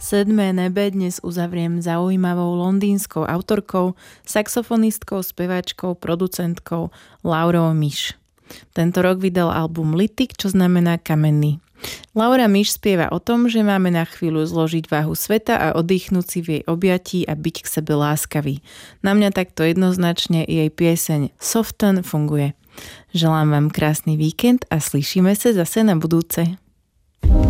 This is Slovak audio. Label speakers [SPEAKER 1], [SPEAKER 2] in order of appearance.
[SPEAKER 1] Sedmé nebe dnes uzavriem zaujímavou londýnskou autorkou, saxofonistkou, speváčkou, producentkou Laurou Myš. Tento rok vydal album Litik, čo znamená kamenný. Laura Myš spieva o tom, že máme na chvíľu zložiť váhu sveta a oddychnúť si v jej objatí a byť k sebe láskavý. Na mňa takto jednoznačne jej pieseň Soften funguje. Želám vám krásny víkend a slyšíme sa zase na budúce.